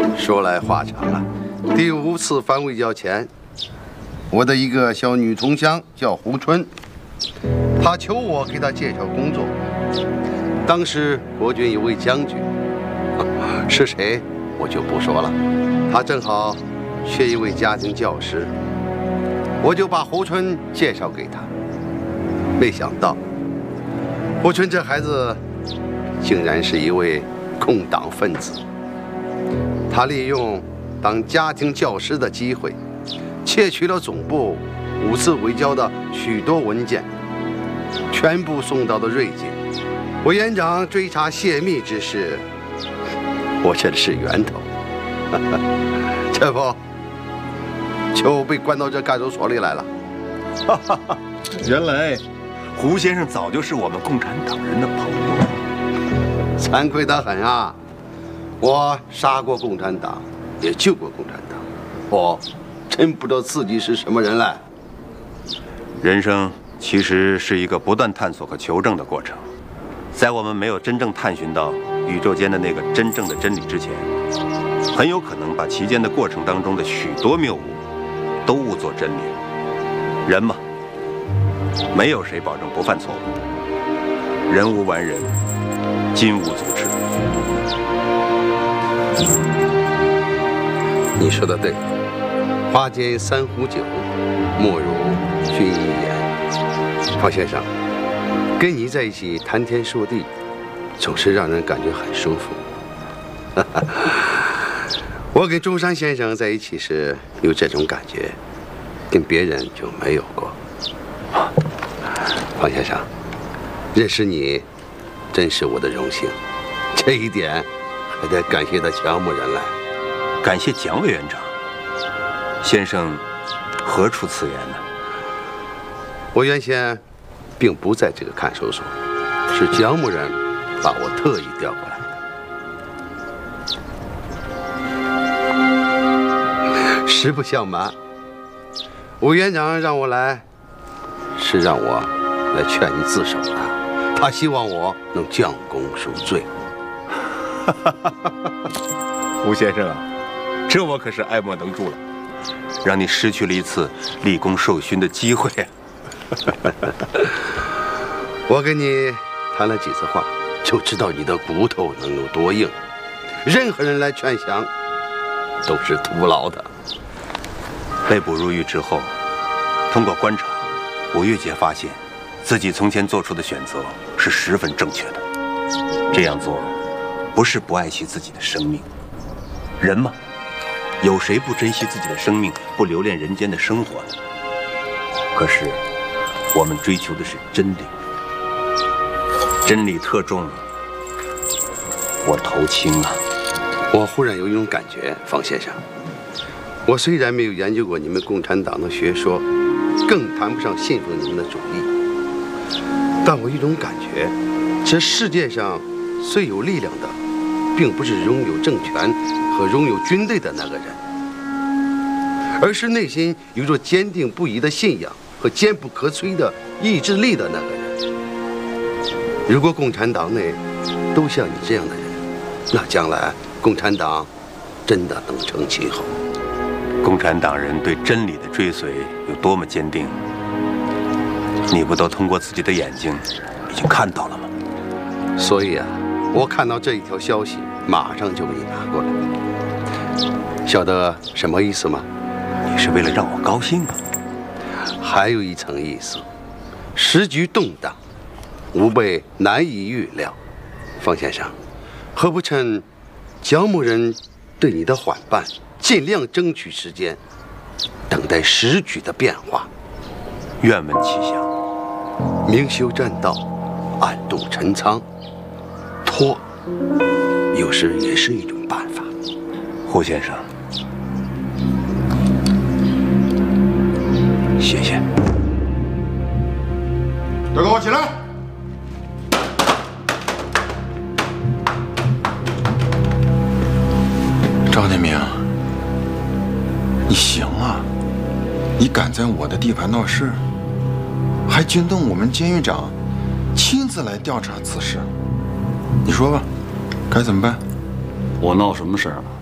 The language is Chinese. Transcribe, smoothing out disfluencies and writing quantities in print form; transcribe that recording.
说来话长了。第5次反围剿前，我的一个小女同乡叫胡春，她求我给她介绍工作。当时国军有位将军，是谁我就不说了。他正好缺一位家庭教师，我就把胡春介绍给他。没想到，胡春这孩子竟然是一位共党分子。他利用当家庭教师的机会，窃取了总部5次围剿的许多文件，全部送到了瑞金。委员长追查泄密之事，我这是源头。这不就被关到这看守所里来了。 原来胡先生早就是我们共产党人的朋友。 惭愧得很啊！我杀过共产党，也救过共产党，我真不知道自己是什么人来。 人生其实是一个不断探索和求证的过程，在我们没有真正探寻到宇宙间的那个真正的真理之前，很有可能把其间的过程当中的许多谬误都误作真理。人嘛，没有谁保证不犯错误。人无完人，金无足赤。 你说的对，花间3壶酒，莫如君一言。郝先生，跟你在一起谈天说地，总是让人感觉很舒服。我跟中山先生在一起时有这种感觉，跟别人就没有过。郝先生，认识你真是我的荣幸，这一点还得感谢他蒋某人来。 感谢蒋委员长先生，何出此言呢？ 我原先并不在这个看守所，是蒋某人把我特意调过来的。实不相瞒，委员长让我来，是让我来劝你自首的。他希望我能将功赎罪。 胡先生啊，这我可是爱莫能助了，让你失去了一次立功受勋的机会啊。 我跟你谈了几次话，就知道你的骨头能有多硬。任何人来劝降，都是徒劳的。 被捕入狱之后，通过观察，我越界发现，自己从前做出的选择是十分正确的。这样做，不是不爱惜自己的生命。人嘛，有谁不珍惜自己的生命，不留恋人间的生活呢？可是，我们追求的是真理，真理特重，我头轻啊。 我忽然有一种感觉，方先生，我虽然没有研究过你们共产党的学说，更谈不上信奉你们的主义，但我有一种感觉，这世界上最有力量的，并不是拥有政权和拥有军队的那个人，而是内心有着坚定不移的信仰和坚不可摧的意志力的那个人。如果共产党内都像你这样的人，那将来共产党真的能成气候。 共产党人对真理的追随有多么坚定，你不都通过自己的眼睛已经看到了吗？ 所以啊，我看到这一条消息，马上就给你拿过来。晓得什么意思吗？ 你是为了让我高兴啊？ 还有一层意思，时局动荡，吾辈难以预料。方先生，何不趁蒋某人对你的缓办，尽量争取时间，等待时局的变化。 愿闻其详。 明修栈道，暗度陈仓，拖有时也是一种办法。 胡先生，谢谢。 都给我起来！ 赵天明，你行啊！你敢在我的地盘闹事，还惊动我们监狱长亲自来调查此事，你说吧，该怎么办？ 我闹什么事儿了？